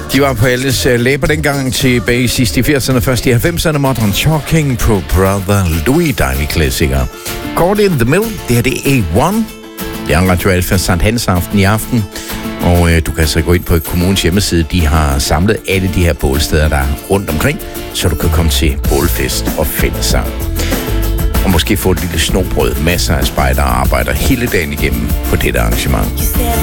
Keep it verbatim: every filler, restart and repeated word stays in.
De var på alles uh, læber dengang tilbage i sidste i firserne, først i halvfemserne. Modern Talking på Brother Louis, dejlige klassikere. Caught in the Middle, det her det er A et. Det er en Radio Alfa Sankt Hans aften i aften. Og uh, du kan så gå ind på kommunens hjemmeside. De har samlet alle de her bålsteder, der er rundt omkring, så du kan komme til bålfest og fællessang. Og måske få et lille snobrød. Masser af spejdere arbejder hele dagen igennem på dette arrangement.